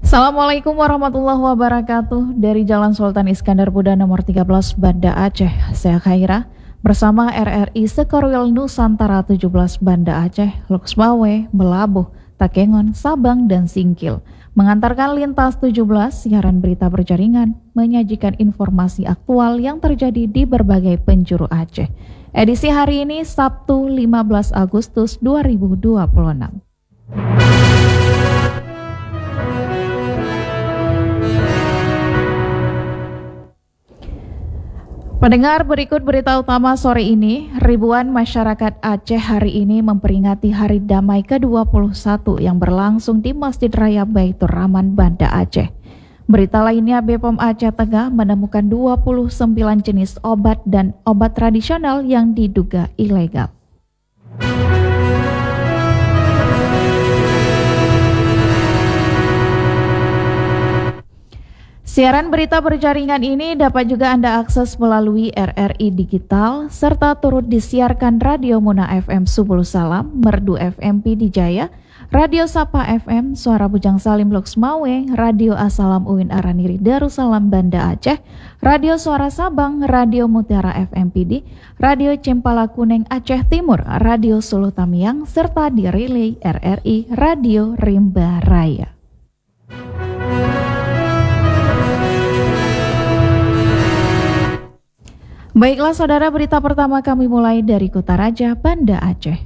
Assalamualaikum warahmatullahi wabarakatuh. Dari Jalan Sultan Iskandar Muda nomor 13 Banda Aceh, saya Khaira bersama RRI Sekorwil Nusantara 17 Banda Aceh, Loksmawe, Melabuh, Takengon, Sabang, dan Singkil mengantarkan lintas 17 siaran berita berjaringan menyajikan informasi aktual yang terjadi di berbagai penjuru Aceh. Edisi hari ini Sabtu 15 Agustus 2026. Pendengar, berikut berita utama sore ini. Ribuan masyarakat Aceh hari ini memperingati Hari Damai ke-21 yang berlangsung di Masjid Raya Baitur Rahman, Banda Aceh. Berita lainnya, BPOM Aceh Tengah menemukan 29 jenis obat dan obat tradisional yang diduga ilegal. Siaran berita berjaringan ini dapat juga Anda akses melalui RRI Digital, serta turut disiarkan Radio Muna FM Subul Salam, Merdu FM Pidijaya, Radio Sapa FM, Suara Bujang Salim Loksmawe, Radio Asalam Uin Araniri Darussalam Banda Aceh, Radio Suara Sabang, Radio Mutiara FM Pidi, Radio Cempala Kuneng Aceh Timur, Radio Solo Tamiang, serta di relay RRI Radio Rimba Raya. Baiklah saudara, berita pertama kami mulai dari Kota Raja, Banda Aceh.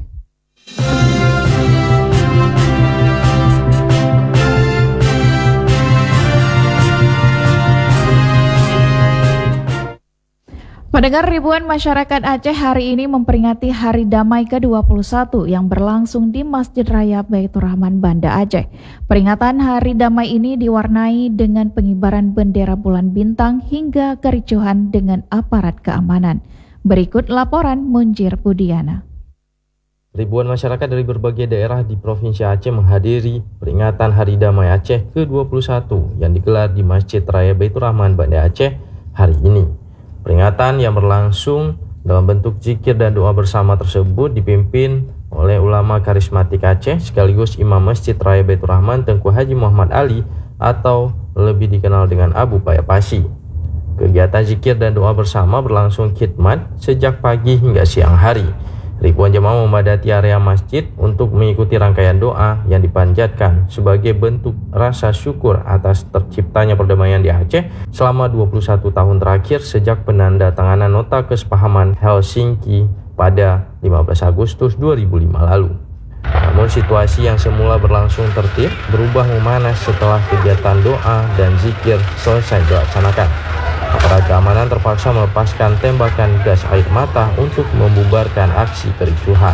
Pendengar, ribuan masyarakat Aceh hari ini memperingati Hari Damai ke-21 yang berlangsung di Masjid Raya Baitur Rahman, Banda Aceh. Peringatan Hari Damai ini diwarnai dengan pengibaran bendera bulan bintang hingga kericuhan dengan aparat keamanan. Berikut laporan Munjir Budiana. Ribuan masyarakat dari berbagai daerah di Provinsi Aceh menghadiri peringatan Hari Damai Aceh ke-21 yang digelar di Masjid Raya Baitur Rahman, Banda Aceh hari ini. Peringatan yang berlangsung dalam bentuk zikir dan doa bersama tersebut dipimpin oleh ulama karismatik Aceh sekaligus Imam Masjid Raya Baitur Rahman Tengku Haji Muhammad Ali atau lebih dikenal dengan Abu Payapasi. Kegiatan zikir dan doa bersama berlangsung khidmat sejak pagi hingga siang hari. Ribuan jemaah memadati area masjid untuk mengikuti rangkaian doa yang dipanjatkan sebagai bentuk rasa syukur atas terciptanya perdamaian di Aceh selama 21 tahun terakhir sejak penandatanganan nota kesepahaman Helsinki pada 15 Agustus 2005 lalu. Namun situasi yang semula berlangsung tertib berubah memanas setelah kegiatan doa dan zikir selesai dilaksanakan. Aparat keamanan terpaksa melepaskan tembakan gas air mata untuk membubarkan aksi kericuhan.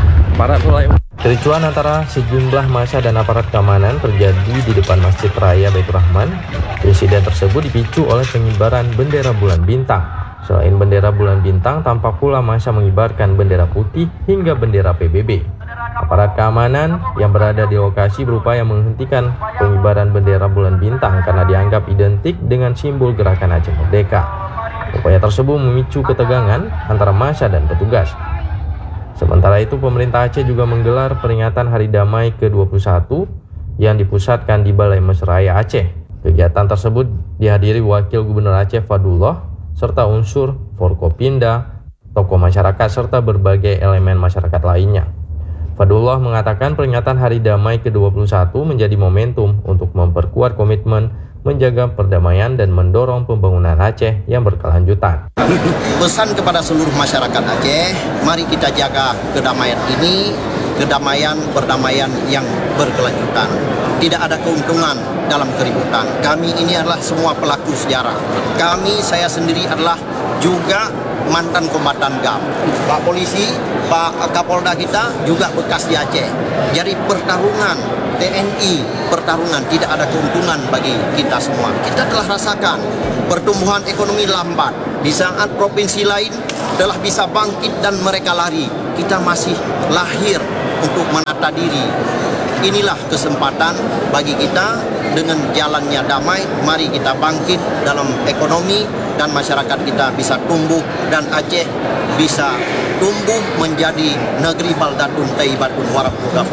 Kericuhan antara sejumlah massa dan aparat keamanan terjadi di depan Masjid Raya Baitur Rahman. Insiden tersebut dipicu oleh pengibaran bendera bulan bintang. Selain bendera bulan bintang, tampak pula massa mengibarkan bendera putih hingga bendera PBB. Aparat keamanan yang berada di lokasi berupaya menghentikan pengibaran bendera bulan bintang karena dianggap identik dengan simbol gerakan Aceh Merdeka. Upaya tersebut memicu ketegangan antara massa dan petugas. Sementara itu, pemerintah Aceh juga menggelar peringatan Hari Damai ke-21 yang dipusatkan di Balai Mesraya Aceh. Kegiatan tersebut dihadiri Wakil Gubernur Aceh Fadullah serta unsur Forkopimda, tokoh masyarakat serta berbagai elemen masyarakat lainnya. Fadullah mengatakan peringatan Hari Damai ke-21 menjadi momentum untuk memperkuat komitmen menjaga perdamaian dan mendorong pembangunan Aceh yang berkelanjutan. Pesan kepada seluruh masyarakat Aceh, mari kita jaga kedamaian ini, perdamaian yang berkelanjutan. Tidak ada keuntungan dalam keributan. Kami ini adalah semua pelaku sejarah. Saya sendiri adalah juga mantan kombatan GAM. Pak Polisi, Pak Kapolda kita juga bekas di Aceh. Jadi pertarungan TNI, tidak ada keuntungan bagi kita semua. Kita telah rasakan pertumbuhan ekonomi lambat. Di saat provinsi lain telah bisa bangkit dan mereka lari, kita masih lahir untuk menata diri. Inilah kesempatan bagi kita dengan jalannya damai. Mari kita bangkit dalam ekonomi dan masyarakat kita bisa tumbuh dan Aceh bisa tumbuh menjadi negeri baldatun thayyibatun warabun ghafur.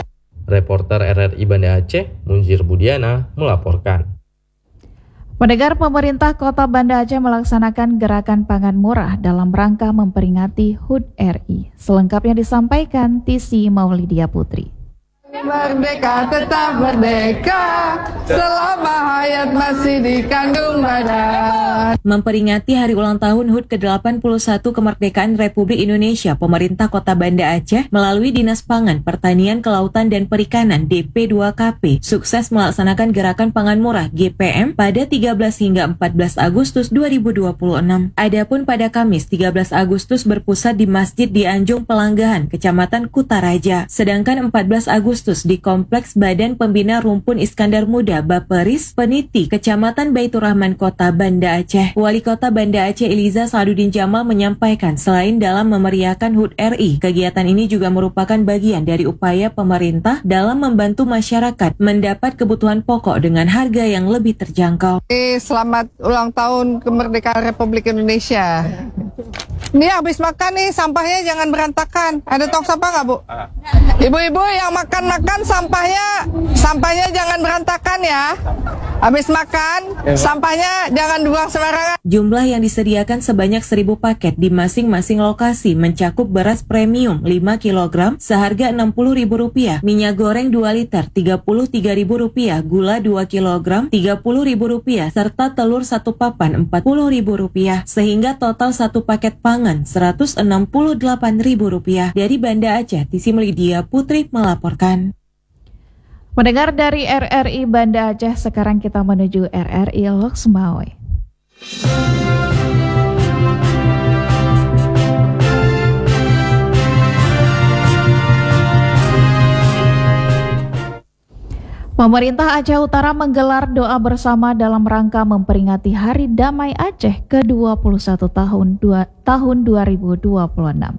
Reporter RRI Banda Aceh, Munzir Budiana, melaporkan. Pendengar, pemerintah Kota Banda Aceh melaksanakan gerakan pangan murah dalam rangka memperingati HUT RI. Selengkapnya disampaikan Tisi Maulidia Putri. Merdeka tetap merdeka, selama hayat masih dikandung badan. Memperingati hari ulang tahun HUT ke-81 kemerdekaan Republik Indonesia, pemerintah Kota Banda Aceh melalui Dinas Pangan, Pertanian, Kelautan, dan Perikanan DP2KP sukses melaksanakan gerakan pangan murah GPM pada 13 hingga 14 Agustus 2026. Adapun pada Kamis 13 Agustus berpusat di Masjid di Anjung Pelanggahan, Kecamatan Kutaraja, sedangkan 14 Agustus di Kompleks Badan Pembina Rumpun Iskandar Muda Baperis, Peniti, Kecamatan Baitur Rahman, Kota Banda Aceh. Wali Kota Banda Aceh Eliza Sadudin Jamal menyampaikan selain dalam memeriahkan HUT RI, kegiatan ini juga merupakan bagian dari upaya pemerintah dalam membantu masyarakat mendapat kebutuhan pokok dengan harga yang lebih terjangkau. Selamat ulang tahun kemerdekaan Republik Indonesia. Ini habis makan nih, sampahnya jangan berantakan. Ada tong sampah nggak, Bu? Ibu-ibu yang makan sampahnya jangan berantakan ya. Habis makan, sampahnya jangan buang sembarangan. Jumlah yang disediakan sebanyak 1.000 paket di masing-masing lokasi mencakup beras premium 5 kg seharga Rp60.000, minyak goreng 2 liter Rp33.000, gula 2 kg Rp30.000, serta telur 1 papan Rp40.000, sehingga total satu paket pangan Rp168.000. Dari Banda Aceh, Tisi Maulidia Putri melaporkan. Mendengar dari RRI Banda Aceh, sekarang kita menuju RRI Loksmawe. Pemerintah Aceh Utara menggelar doa bersama dalam rangka memperingati Hari Damai Aceh ke-21 tahun 2026.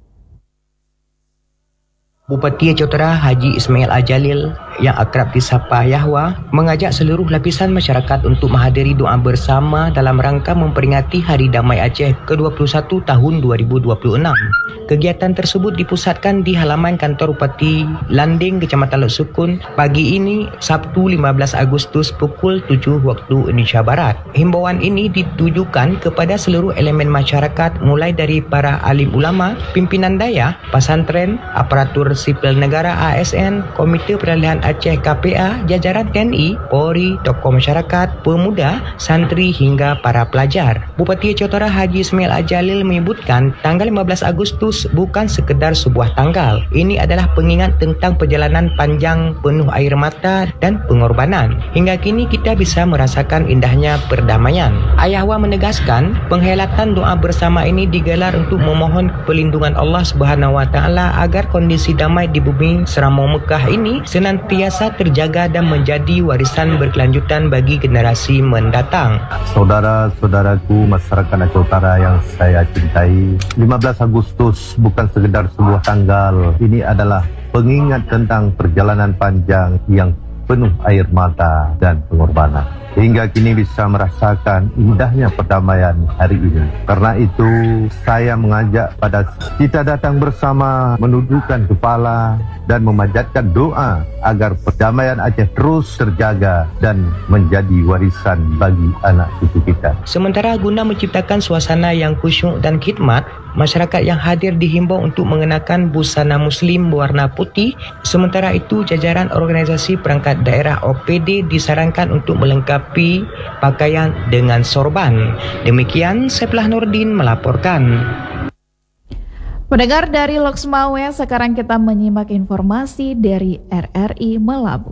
Bupati Aceh Utara Haji Ismail Ajalil yang akrab disapa Yahwa mengajak seluruh lapisan masyarakat untuk menghadiri doa bersama dalam rangka memperingati Hari Damai Aceh ke-21 tahun 2026. Kegiatan tersebut dipusatkan di halaman kantor Bupati Landing, Kecamatan Lok Sukun pagi ini, Sabtu 15 Agustus pukul 7 waktu Indonesia Barat. Himbauan ini ditujukan kepada seluruh elemen masyarakat mulai dari para alim ulama, pimpinan daya, pesantren, aparatur sipil negara ASN, Komite Peralihan Aceh KPA, jajaran TNI, Polri, tokoh masyarakat, pemuda, santri hingga para pelajar. Bupati Aceh Utara Haji Ismail Ajalil menyebutkan tanggal 15 Agustus bukan sekedar sebuah tanggal. Ini adalah pengingat tentang perjalanan panjang penuh air mata dan pengorbanan. Hingga kini kita bisa merasakan indahnya perdamaian. Ayahwa menegaskan penghelatan doa bersama ini digelar untuk memohon perlindungan Allah Subhanahu wa taala agar kondisi damai di bumi Seramau Mekah ini senantiasa terjaga dan menjadi warisan berkelanjutan bagi generasi mendatang. Saudara-saudaraku masyarakat Aceh Utara yang saya cintai, 15 Agustus bukan sekedar sebuah tanggal. Ini adalah pengingat tentang perjalanan panjang yang penuh air mata dan pengorbanan. Hingga kini bisa merasakan indahnya perdamaian hari ini. Karena itu saya mengajak pada kita datang bersama, menundukkan kepala dan memanjatkan doa agar perdamaian Aceh terus terjaga dan menjadi warisan bagi anak cucu kita. Sementara guna menciptakan suasana yang khusyuk dan khidmat, masyarakat yang hadir dihimbau untuk mengenakan busana muslim berwarna putih. Sementara itu jajaran organisasi perangkat daerah OPD disarankan untuk melengkapi pakaian dengan sorban. Demikian Seplah Nurdin melaporkan. Pendengar dari Loksmawe, sekarang kita menyimak informasi dari RRI Melabu.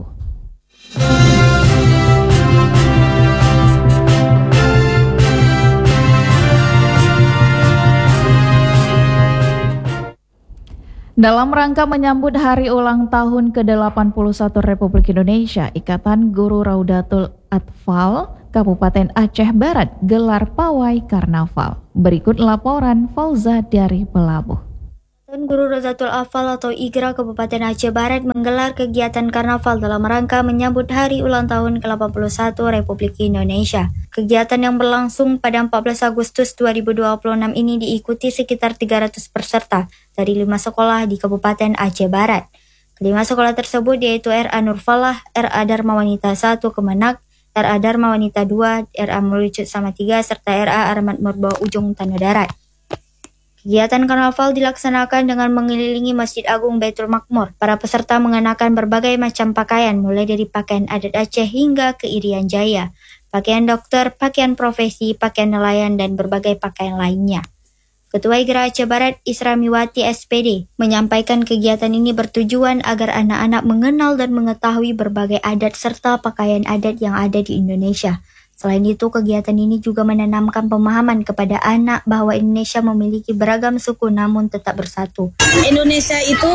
Dalam rangka menyambut hari ulang tahun ke-81 Republik Indonesia, Ikatan Guru Raudatul Atfal Kabupaten Aceh Barat gelar pawai karnaval. Berikut laporan Fauza dari Pelabuh. Guru Raudatul Atfal atau IGRA Kabupaten Aceh Barat menggelar kegiatan karnaval dalam rangka menyambut hari ulang tahun ke-81 Republik Indonesia. Kegiatan yang berlangsung pada 14 Agustus 2026 ini diikuti sekitar 300 peserta dari 5 sekolah di Kabupaten Aceh Barat. Kelima sekolah tersebut yaitu RA Nurfalah, RA Dharma Wanita 1 Kemenak, RA Dharma Wanita 2, RA Melucut Sama 3, serta RA Armad Murba Ujung Tanah Darat. Kegiatan karnaval dilaksanakan dengan mengelilingi Masjid Agung Baitul Makmur. Para peserta mengenakan berbagai macam pakaian, mulai dari pakaian adat Aceh hingga ke Irian Jaya, pakaian dokter, pakaian profesi, pakaian nelayan, dan berbagai pakaian lainnya. Ketua IGRA Aceh Barat Isramiwati SPD menyampaikan kegiatan ini bertujuan agar anak-anak mengenal dan mengetahui berbagai adat serta pakaian adat yang ada di Indonesia. Selain itu, kegiatan ini juga menanamkan pemahaman kepada anak bahwa Indonesia memiliki beragam suku namun tetap bersatu. Indonesia itu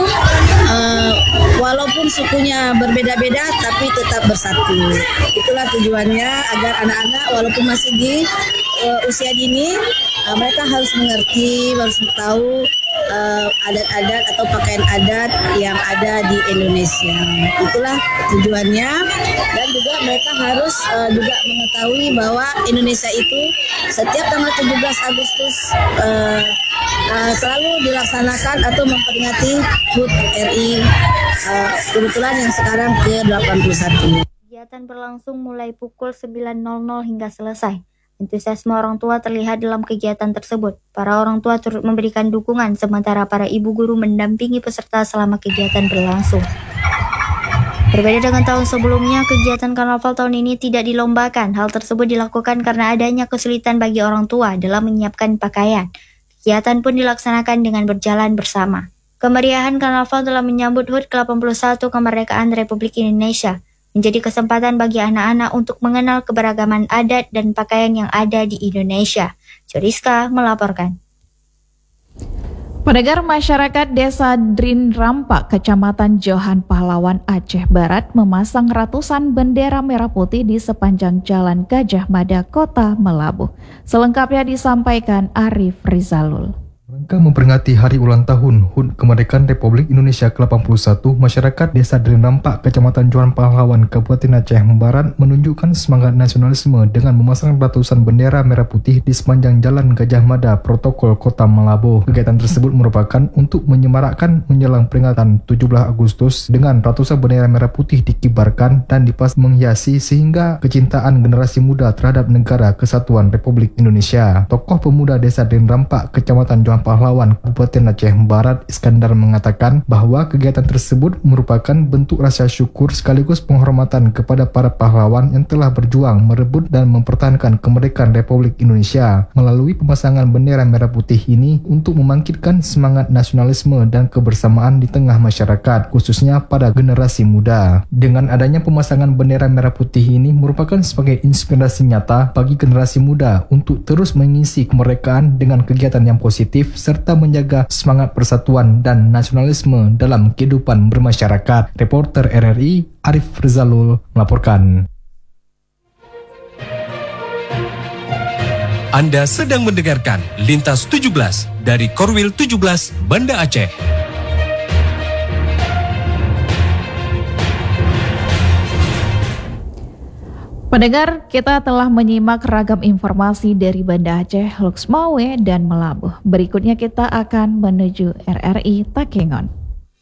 walaupun sukunya berbeda-beda tapi tetap bersatu. Itulah tujuannya agar anak-anak walaupun masih di usia dini, mereka harus mengerti, harus tahu adat-adat atau pakaian adat yang ada di Indonesia. Itulah tujuannya, dan juga mereka harus juga mengetahui bahwa Indonesia itu setiap tanggal 17 Agustus selalu dilaksanakan atau memperingati HUT RI kebetulan yang sekarang ke-81. Kegiatan berlangsung mulai pukul 9.00 hingga selesai. Antusiasme orang tua terlihat dalam kegiatan tersebut. Para orang tua turut memberikan dukungan, sementara para ibu guru mendampingi peserta selama kegiatan berlangsung. Berbeda dengan tahun sebelumnya, kegiatan karnaval tahun ini tidak dilombakan. Hal tersebut dilakukan karena adanya kesulitan bagi orang tua dalam menyiapkan pakaian. Kegiatan pun dilaksanakan dengan berjalan bersama. Kemeriahan karnaval dalam menyambut HUT ke-81 kemerdekaan Republik Indonesia menjadi kesempatan bagi anak-anak untuk mengenal keberagaman adat dan pakaian yang ada di Indonesia. Joriska melaporkan. Pendengar, masyarakat Desa Drin Rampak, Kecamatan Johan Pahlawan, Aceh Barat memasang ratusan bendera merah putih di sepanjang Jalan Gajah Mada, Kota Melabuh. Selengkapnya disampaikan Arif Rizalul. Rangka memperingati hari ulang tahun HUT Kemerdekaan Republik Indonesia ke-81, masyarakat Desa Drin Rampak, Kecamatan Johan Pahlawan, Kabupaten Aceh Barat menunjukkan semangat nasionalisme dengan memasang ratusan bendera merah putih di sepanjang Jalan Gajah Mada, Protokol Kota Melabuh. Kegiatan tersebut merupakan untuk menyemarakkan menjelang peringatan 17 Agustus dengan ratusan bendera merah putih dikibarkan dan dipas menghiasi sehingga kecintaan generasi muda terhadap negara kesatuan Republik Indonesia. Tokoh pemuda Desa Drin Rampak, Kecamatan Johan Pahlawan, Kabupaten Aceh Barat, Iskandar mengatakan bahwa kegiatan tersebut merupakan bentuk rasa syukur sekaligus penghormatan kepada para pahlawan yang telah berjuang merebut dan mempertahankan kemerdekaan Republik Indonesia. Melalui pemasangan bendera merah putih ini untuk membangkitkan semangat nasionalisme dan kebersamaan di tengah masyarakat, khususnya pada generasi muda. Dengan adanya pemasangan bendera merah putih ini merupakan sebagai inspirasi nyata bagi generasi muda untuk terus mengisi kemerdekaan dengan kegiatan yang positif serta menjaga semangat persatuan dan nasionalisme dalam kehidupan bermasyarakat. Reporter RRI Arif Rizalul melaporkan. Anda sedang mendengarkan Lintas 17 dari Korwil 17 Banda Aceh. Pendengar, kita telah menyimak ragam informasi dari Banda Aceh, Luxmawe, dan Melabuh. Berikutnya kita akan menuju RRI Takengon.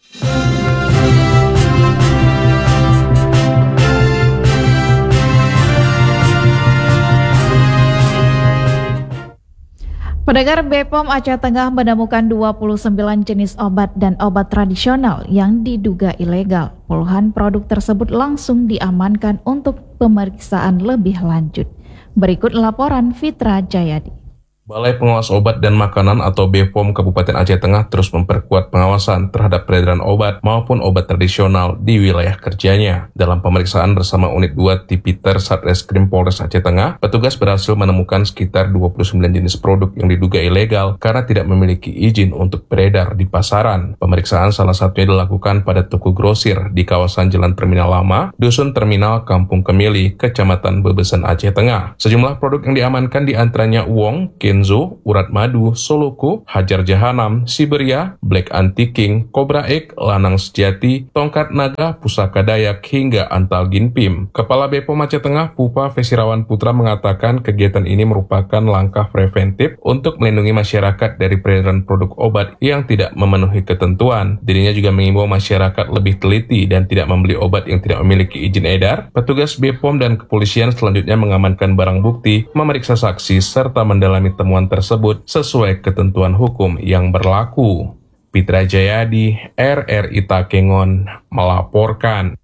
Pendengar, BPOM Aceh Tengah menemukan 29 jenis obat dan obat tradisional yang diduga ilegal. Puluhan produk tersebut langsung diamankan untuk pemeriksaan lebih lanjut. Berikut laporan Fitra Jayadi. Balai Pengawas Obat dan Makanan atau BPOM Kabupaten Aceh Tengah terus memperkuat pengawasan terhadap peredaran obat maupun obat tradisional di wilayah kerjanya. Dalam pemeriksaan bersama Unit 2 Tipiter Satreskrim Polres Aceh Tengah, petugas berhasil menemukan sekitar 29 jenis produk yang diduga ilegal karena tidak memiliki izin untuk beredar di pasaran. Pemeriksaan salah satunya dilakukan pada toko grosir di kawasan Jalan Terminal Lama, Dusun Terminal, Kampung Kemili, Kecamatan Bebesen, Aceh Tengah. Sejumlah produk yang diamankan diantaranya uong, kin, Kenzo, Urat Madu, Soloko, Hajar Jahanam, Siberia, Black Anti-King, Cobra Egg, Lanang Sejati, Tongkat Naga, Pusaka Dayak, hingga Antal Ginpim. Kepala Bepom Aceh Tengah Pupa Fesirawan Putra mengatakan kegiatan ini merupakan langkah preventif untuk melindungi masyarakat dari peredaran produk obat yang tidak memenuhi ketentuan. Dirinya juga mengimbau masyarakat lebih teliti dan tidak membeli obat yang tidak memiliki izin edar. Petugas Bepom dan kepolisian selanjutnya mengamankan barang bukti, memeriksa saksi, serta mendalami temuan tersebut sesuai ketentuan hukum yang berlaku. Pitra Jayadi, RRI Takengon, melaporkan.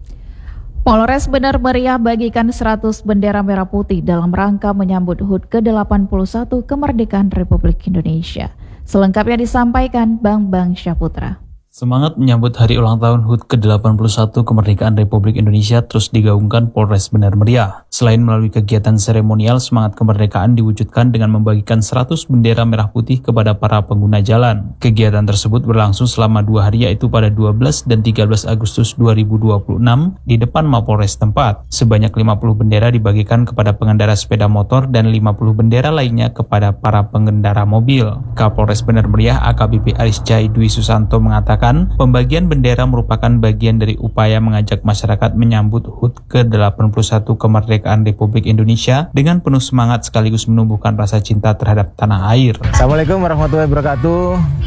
Polres Bener Meriah bagikan 100 bendera merah putih dalam rangka menyambut HUT ke-81 kemerdekaan Republik Indonesia. Selengkapnya disampaikan Bang Syaputra. Semangat menyambut hari ulang tahun HUT ke-81 kemerdekaan Republik Indonesia terus digaungkan Polres Bener Meriah. Selain melalui kegiatan seremonial, semangat kemerdekaan diwujudkan dengan membagikan 100 bendera merah putih kepada para pengguna jalan. Kegiatan tersebut berlangsung selama 2 hari, yaitu pada 12 dan 13 Agustus 2026 di depan Mapolres tempat. Sebanyak 50 bendera dibagikan kepada pengendara sepeda motor dan 50 bendera lainnya kepada para pengendara mobil. Kapolres Bener Meriah AKBP Arisjai Dwi Susanto mengatakan pembagian bendera merupakan bagian dari upaya mengajak masyarakat menyambut HUT ke-81 kemerdekaan Republik Indonesia dengan penuh semangat sekaligus menumbuhkan rasa cinta terhadap tanah air. Assalamualaikum warahmatullahi wabarakatuh.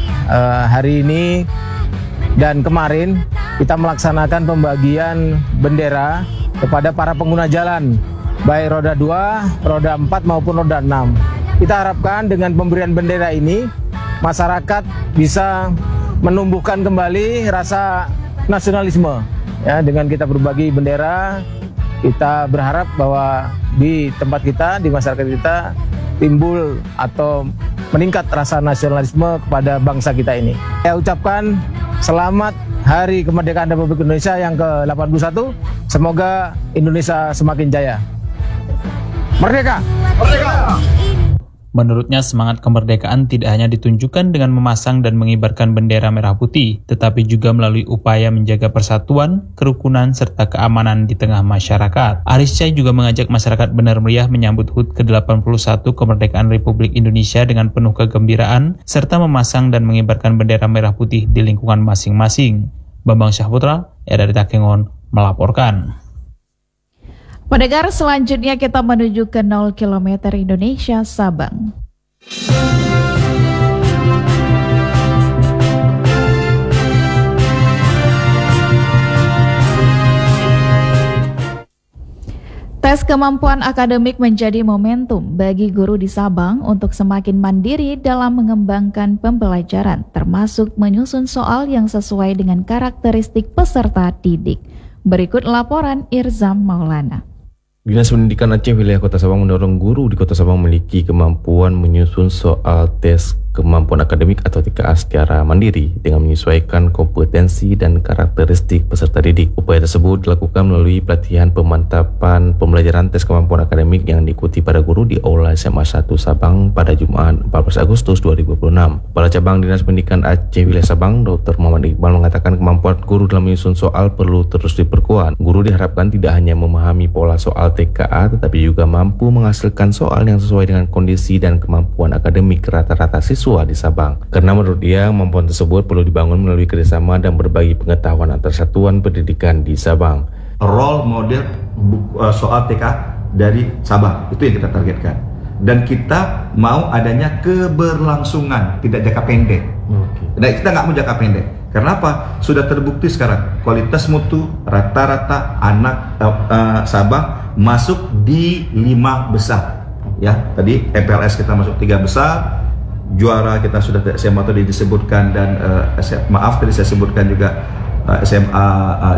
Hari ini dan kemarin kita melaksanakan pembagian bendera kepada para pengguna jalan, baik roda 2, roda 4 maupun roda 6. Kita harapkan dengan pemberian bendera ini masyarakat bisa menumbuhkan kembali rasa nasionalisme. Ya, dengan kita berbagi bendera, kita berharap bahwa di tempat kita, di masyarakat kita timbul atau meningkat rasa nasionalisme kepada bangsa kita ini. Saya ucapkan selamat Hari Kemerdekaan Republik Indonesia yang ke-81. Semoga Indonesia semakin jaya. Merdeka! Merdeka! Menurutnya, semangat kemerdekaan tidak hanya ditunjukkan dengan memasang dan mengibarkan bendera merah putih, tetapi juga melalui upaya menjaga persatuan, kerukunan, serta keamanan di tengah masyarakat. Arisjai juga mengajak masyarakat Bener Meriah menyambut HUT ke-81 kemerdekaan Republik Indonesia dengan penuh kegembiraan, serta memasang dan mengibarkan bendera merah putih di lingkungan masing-masing. Bambang Syahputra, RRI Takengon, melaporkan. Pendengar, selanjutnya kita menuju ke 0 km Indonesia Sabang. Tes kemampuan akademik menjadi momentum bagi guru di Sabang untuk semakin mandiri dalam mengembangkan pembelajaran, termasuk menyusun soal yang sesuai dengan karakteristik peserta didik. Berikut laporan Irzam Maulana. Dinas Pendidikan Aceh Wilayah Kota Sabang mendorong guru di Kota Sabang memiliki kemampuan menyusun soal tes kemampuan akademik atau TKA secara mandiri dengan menyesuaikan kompetensi dan karakteristik peserta didik. Upaya tersebut dilakukan melalui pelatihan pemantapan pembelajaran tes kemampuan akademik yang diikuti para guru di Aula SMA 1 Sabang pada Jumat 14 Agustus 2026. Kepala Cabang Dinas Pendidikan Aceh Wilayah Sabang, Dr. Muhammad Iqbal mengatakan kemampuan guru dalam menyusun soal perlu terus diperkuat. Guru diharapkan tidak hanya memahami pola soal TKA, tetapi juga mampu menghasilkan soal yang sesuai dengan kondisi dan kemampuan akademik rata-rata siswa di Sabang. Karena menurut dia, kemampuan tersebut perlu dibangun melalui kerjasama dan berbagi pengetahuan antar satuan pendidikan di Sabang. Role model soal TK dari Sabang, itu yang kita targetkan. Dan kita mau adanya keberlangsungan, tidak jangka pendek. Dan kita nggak mau jangka pendek. Karena apa? Sudah terbukti sekarang kualitas mutu rata-rata anak Sabang masuk di 5 besar. Ya, tadi MPLS kita masuk 3 besar. Juara kita sudah SMA tadi disebutkan, dan tadi saya sebutkan juga SMA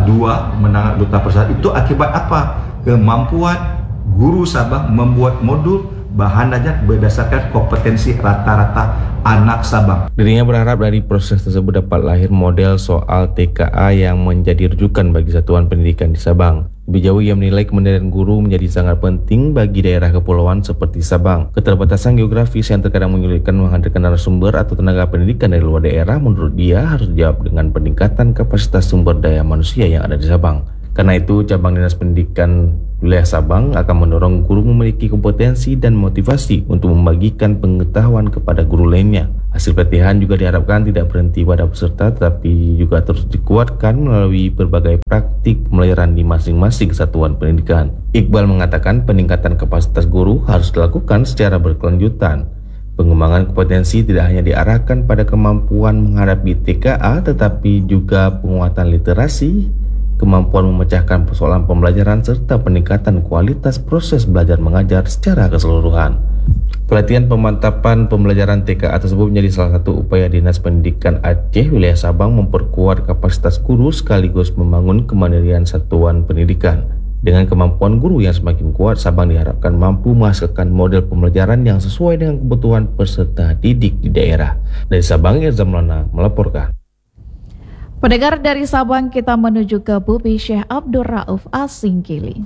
2 menang duta persatuan. Itu akibat apa? Kemampuan guru Sabang membuat modul bahan aja berdasarkan kompetensi rata-rata anak Sabang. Dirinya berharap dari proses tersebut dapat lahir model soal TKA yang menjadi rujukan bagi satuan pendidikan di Sabang. Lebih jauh, ia menilai kemandirian guru menjadi sangat penting bagi daerah kepulauan seperti Sabang. Keterbatasan geografis yang terkadang menyulitkan menghadirkan narasumber atau tenaga pendidikan dari luar daerah, menurut dia harus dijawab dengan peningkatan kapasitas sumber daya manusia yang ada di Sabang. Karena itu, Cabang Dinas Pendidikan Wilayah Sabang akan mendorong guru memiliki kompetensi dan motivasi untuk membagikan pengetahuan kepada guru lainnya. Hasil pelatihan juga diharapkan tidak berhenti pada peserta, tetapi juga terus dikuatkan melalui berbagai praktik pembelajaran di masing-masing satuan pendidikan. Iqbal mengatakan peningkatan kapasitas guru harus dilakukan secara berkelanjutan. Pengembangan kompetensi tidak hanya diarahkan pada kemampuan menghadapi TKA, tetapi juga penguatan literasi, kemampuan memecahkan persoalan pembelajaran, serta peningkatan kualitas proses belajar mengajar secara keseluruhan. Pelatihan pemantapan pembelajaran TKA tersebut menjadi salah satu upaya Dinas Pendidikan Aceh Wilayah Sabang memperkuat kapasitas guru sekaligus membangun kemandirian satuan pendidikan. Dengan kemampuan guru yang semakin kuat, Sabang diharapkan mampu menghasilkan model pembelajaran yang sesuai dengan kebutuhan peserta didik di daerah. Dari Sabang, Irza Maulana melaporkan. Pendengar, dari Sabang kita menuju ke Bumi Syekh Abdul Rauf Asingkili.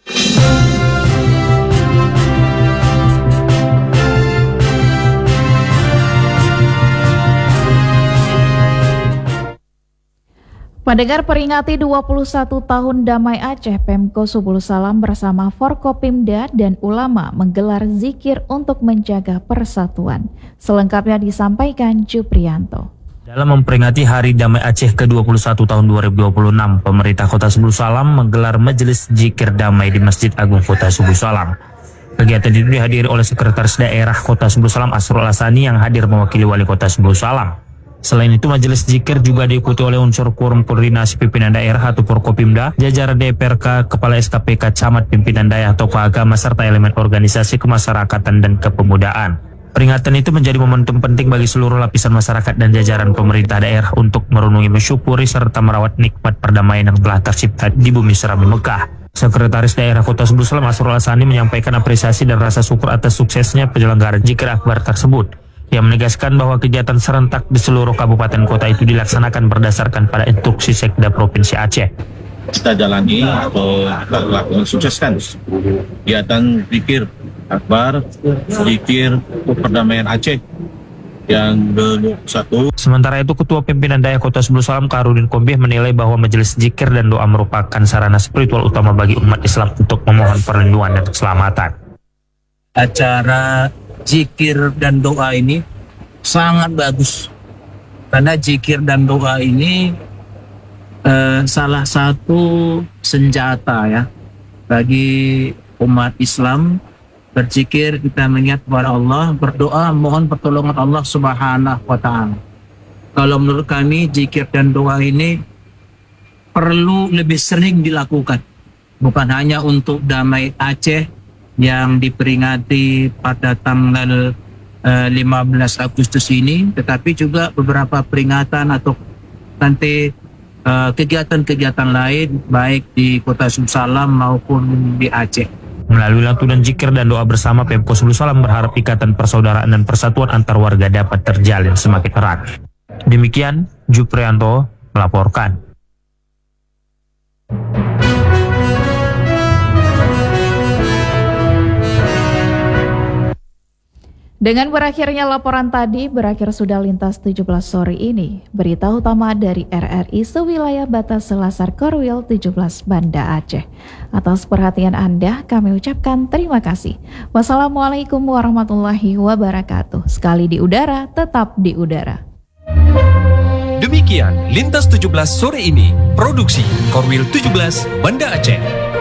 Pendengar, peringati 21 tahun Damai Aceh, Pemko Subul Salam bersama Forkopimda dan ulama menggelar zikir untuk menjaga persatuan. Selengkapnya disampaikan Juprianto. Dalam memperingati Hari Damai Aceh ke-21 tahun 2026, pemerintah Kota Subul Salam menggelar Majelis Zikir Damai di Masjid Agung Kota Subul Salam. Kegiatan itu dihadiri oleh Sekretaris Daerah Kota Subul Salam Asrul Asani yang hadir mewakili Wali Kota Subul Salam. Selain itu, Majelis Zikir juga diikuti oleh unsur Quorum Koordinasi Pimpinan Daerah atau Forkopimda, jajaran DPRK, Kepala SKPK, Camat, Pimpinan Daerah, tokoh agama, serta elemen organisasi kemasyarakatan dan kepemudaan. Peringatan itu menjadi momentum penting bagi seluruh lapisan masyarakat dan jajaran pemerintah daerah untuk merenungi, mensyukuri, serta merawat nikmat perdamaian yang telah tercipta di bumi Serabi Mekah. Sekretaris Daerah Kota Subul Salam Asrul Asani menyampaikan apresiasi dan rasa syukur atas suksesnya penyelenggaraan Zikir Akbar tersebut. Ia menegaskan bahwa kegiatan serentak di seluruh kabupaten kota itu dilaksanakan berdasarkan pada instruksi Sekda Provinsi Aceh. Kita jalani atau lakukan sukseskan kegiatan Zikir Akbar, Zikir untuk Perdamaian Aceh yang ke-1. Sementara itu, Ketua Pimpinan Daerah Kota Subul Salam Karudin Kombih menilai bahwa majelis zikir dan doa merupakan sarana spiritual utama bagi umat Islam untuk memohon perlindungan dan keselamatan. Acara zikir dan doa ini sangat bagus karena zikir dan doa ini salah satu senjata ya bagi umat Islam. Berzikir, kita mengingat kepada Allah, berdoa, mohon pertolongan Allah Subhanahu wa Ta'ala. Kalau menurut kami, zikir dan doa ini perlu lebih sering dilakukan, bukan hanya untuk Damai Aceh yang diperingati pada tanggal 15 Agustus ini, tetapi juga beberapa peringatan atau nanti kegiatan-kegiatan lain baik di Kota Subul Salam maupun di Aceh. Melalui lantunan zikir dan doa bersama, Pemko Subul Salam berharap ikatan persaudaraan dan persatuan antar warga dapat terjalin semakin erat. Demikian, Juprianto melaporkan. Dengan berakhirnya laporan tadi, berakhir sudah Lintas 17 sore ini. Berita utama dari RRI sewilayah batas Selasar Korwil 17 Banda Aceh. Atas perhatian Anda, kami ucapkan terima kasih. Wassalamualaikum warahmatullahi wabarakatuh. Sekali di udara, tetap di udara. Demikian Lintas 17 sore ini. Produksi Korwil 17 Banda Aceh.